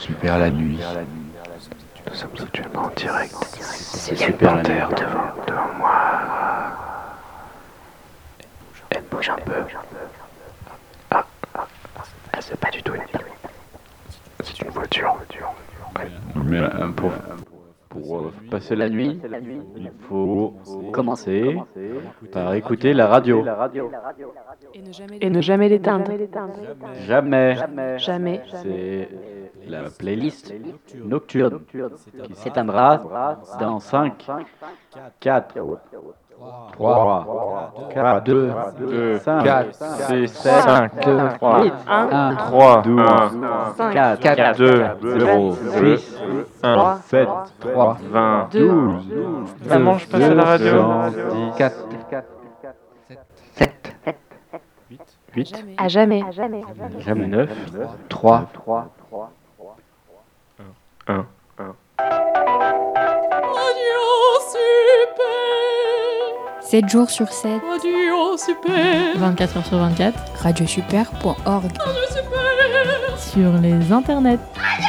Super la nuit. Nous sommes actuellement en direct. C'est Il y a une super la panthère nuit. devant moi. Elle bouge un peu. Ah, c'est pas du tout une panthère. C'est une voiture. Mais pour passer la nuit, il faut commencer par écouter la radio. Et ne jamais l'éteindre. Jamais. Jamais. C'est la playlist nocturne qui s'éteindra dans 5, 4, 3, 4, 2, 5, 4, 6, 7, 5, 3, 8, 1, 3, 12, 5, 4, 2, 0, 6, 1, 7, 3, 20. 2, 12, Maman, je passe à la radio. 4, 7, 8, à jamais. jamais 9, 3, 1. Radio Super 7 jours sur 7, Radio Super 24 heures sur 24, radiosuper.org. Radio Super Sur les internets.